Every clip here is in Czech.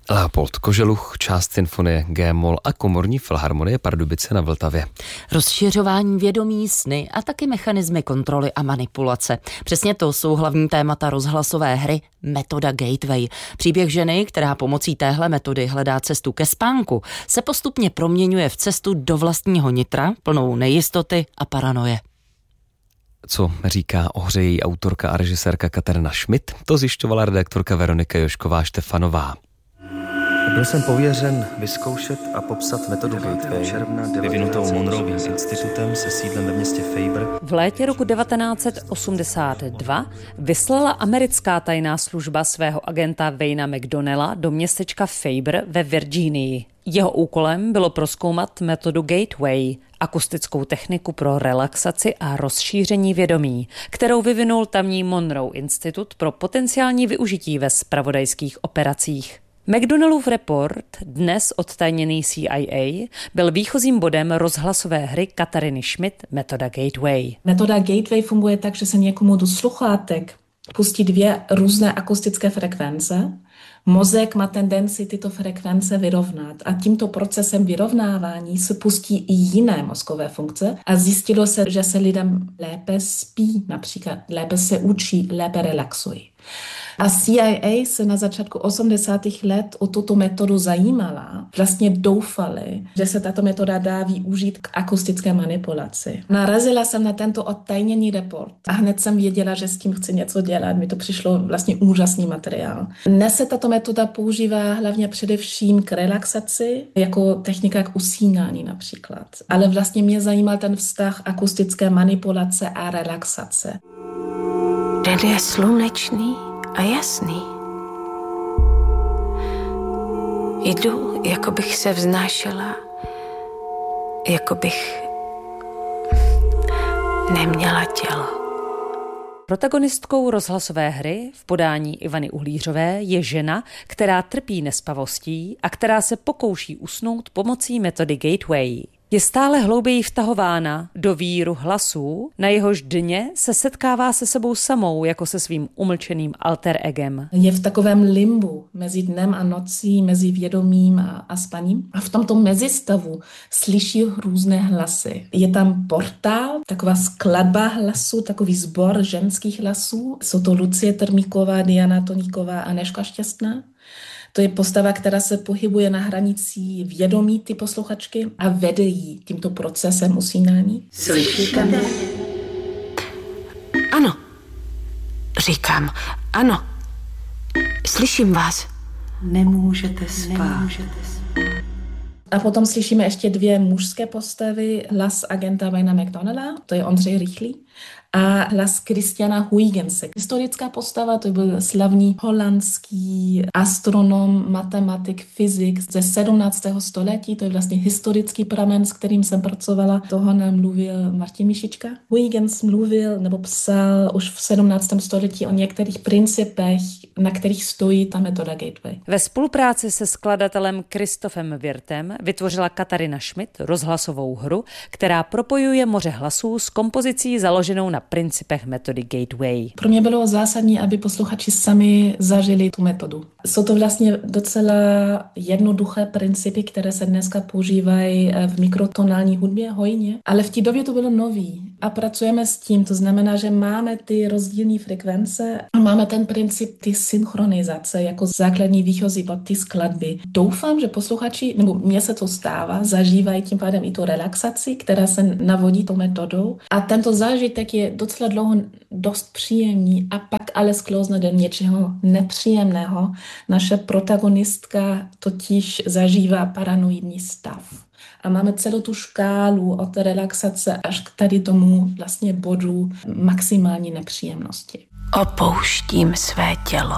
Leopold Koželuch, část symfonie G-moll a komorní filharmonie Pardubice na Vltavě. Rozšiřování vědomí, sny a taky mechanismy kontroly a manipulace. Přesně to jsou hlavní témata rozhlasové hry Metoda Gateway. Příběh ženy, která pomocí téhle metody hledá cestu ke spánku, se postupně proměňuje v cestu do vlastního nitra, plnou nejistoty a paranoje. Co říká o hře její autorka a režisérka Kateřina Schmidt, to zjišťovala redaktorka Veronika Jošková-Štefanová. Byl jsem pověřen vyzkoušet a popsat metodu Gateway, vyvinutou Monroevým institutem se sídlem ve městě Faber. V létě roku 1982 vyslala americká tajná služba svého agenta Wayna McDonnella do městečka Faber ve Virginii. Jeho úkolem bylo prozkoumat metodu Gateway, akustickou techniku pro relaxaci a rozšíření vědomí, kterou vyvinul tamní Monroe Institut pro potenciální využití ve zpravodajských operacích. McDonnellův report, dnes odtajněný CIA, byl výchozím bodem rozhlasové hry Kateřiny Schmidt Metoda Gateway. Metoda Gateway funguje tak, že se někomu do sluchátek pustí 2 různé akustické frekvence. Mozek má tendenci tyto frekvence vyrovnat a tímto procesem vyrovnávání se pustí i jiné mozkové funkce a zjistilo se, že se lidem lépe spí, například lépe se učí, lépe relaxují. A CIA se na začátku 80. let o tuto metodu zajímala. Vlastně doufali, že se tato metoda dá využít k akustické manipulaci. Narazila jsem na tento odtajněný report a hned jsem věděla, že s tím chci něco dělat. Mi to přišlo vlastně úžasný materiál. Dnes se tato metoda používá hlavně především k relaxaci, jako technika k usínání například. Ale vlastně mě zajímal ten vztah akustické manipulace a relaxace. Den je slunečný a jasný. Jdu, jako bych se vznášela, jako bych neměla tělo. Protagonistkou rozhlasové hry v podání Ivany Uhlířové je žena, která trpí nespavostí a která se pokouší usnout pomocí metody Gateway. Je stále hlouběji vtahována do víru hlasů, na jehož dně se setkává se sebou samou, jako se svým umlčeným alter egem. Je v takovém limbu mezi dnem a nocí, mezi vědomím a spaním. A v tomto mezistavu slyší různé hlasy. Je tam portál, taková skladba hlasů, takový sbor ženských hlasů. Jsou to Lucie Termíková, Diana Toníková a Nežka Šťastná. To je postava, která se pohybuje na hranici vědomí ty posluchačky a vede jí tímto procesem usínání. Slyšíte mě? Ano. Říkám, ano. Slyším vás. Nemůžete spát. A potom slyšíme ještě 2 mužské postavy. Hlas agenta Wayna McDonnella, to je Ondřej Rychlý, a hlas Christiana Huygense. Historická postava, to byl slavný holandský astronom, matematik, fyzik ze 17. století. To je vlastně historický pramen, s kterým jsem pracovala. Toho nám mluvil Martin Mišička. Huygens mluvil nebo psal už v 17. století o některých principech, na kterých stojí ta metoda Gateway. Ve spolupráci se skladatelem Christophem Wirtem vytvořila Kateřina Schmidt rozhlasovou hru, která propojuje moře hlasů s kompozicí založenou na principech metody Gateway. Pro mě bylo zásadní, aby posluchači sami zažili tu metodu. Jsou to vlastně docela jednoduché principy, které se dneska používají v mikrotonální hudbě hojně, ale v té době to bylo nový a pracujeme s tím. To znamená, že máme ty rozdílné frekvence a máme ten princip ty synchronizace jako základní výchozí bod ty skladby. Doufám, že posluchači, nebo mně se to stává, zažívají tím pádem i tu relaxaci, která se navodí tou metodou a tento zážitek je docela dlouho dost příjemný a pak ale sklouzne do něčeho nepříjemného. Naše protagonistka totiž zažívá paranoidní stav. A máme celou tu škálu od relaxace až k tady tomu vlastně bodu maximální nepříjemnosti. Opouštím své tělo.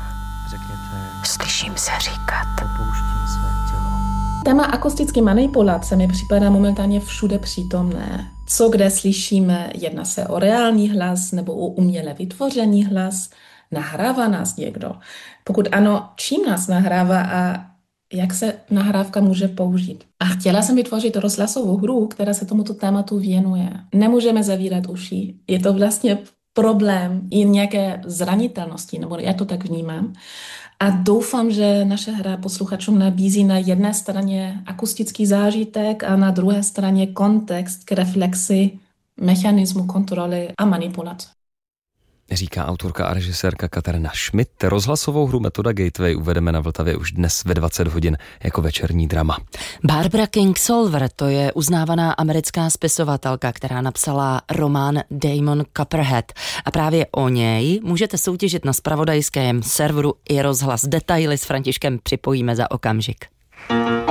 Slyším se říkat. Opouštím své tělo. Téma akustické manipulace mi připadá momentálně všude přítomné. Co kde slyšíme, jedná se o reálný hlas nebo o uměle vytvořený hlas, nahrává nás někdo. Pokud ano, čím nás nahrává a jak se nahrávka může použít. A chtěla jsem vytvořit rozhlasovou hru, která se tomuto tématu věnuje. Nemůžeme zavírat uši. Je to vlastně problém i nějaké zranitelnosti, nebo já to tak vnímám. A doufám, že naše hra posluchačům nabízí na jedné straně akustický zážitek a na druhé straně kontext k reflexi mechanismu kontroly a manipulace. Říká autorka a režisérka Kateřina Schmidt. Rozhlasovou hru Metoda Gateway uvedeme na Vltavě už dnes ve 20 hodin jako večerní drama. Barbara Kingsolver, to je uznávaná americká spisovatelka, která napsala román Damon Copperhead. A právě o něj můžete soutěžit na zpravodajském serveru iRozhlas. Detaily s Františkem připojíme za okamžik.